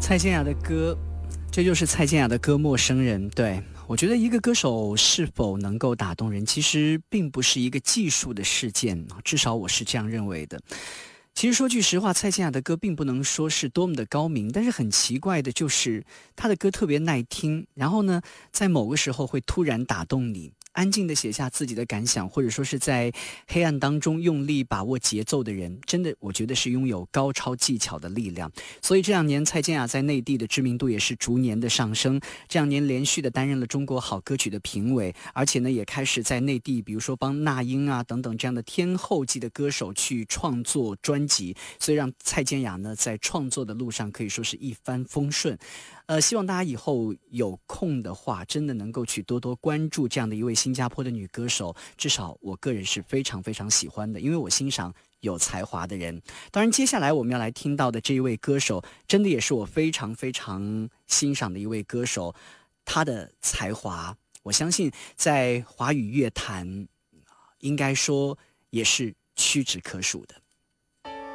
蔡健雅的歌，这就是蔡健雅的歌《陌生人》。对，我觉得一个歌手是否能够打动人，其实并不是一个技术的事件，至少我是这样认为的。其实说句实话，蔡健雅的歌并不能说是多么的高明，但是很奇怪的就是她的歌特别耐听，然后呢，在某个时候会突然打动你。安静地写下自己的感想，或者说是在黑暗当中用力把握节奏的人，真的我觉得是拥有高超技巧的力量。所以这两年蔡健雅在内地的知名度也是逐年的上升，这两年连续的担任了中国好歌曲的评委，而且呢也开始在内地比如说帮那英啊等等这样的天后级的歌手去创作专辑，所以让蔡健雅呢在创作的路上可以说是一帆风顺。希望大家以后有空的话，真的能够去多多关注这样的一位新加坡的女歌手，至少我个人是非常非常喜欢的，因为我欣赏有才华的人。当然接下来我们要来听到的这一位歌手，真的也是我非常非常欣赏的一位歌手，他的才华我相信在华语乐坛应该说也是屈指可数的。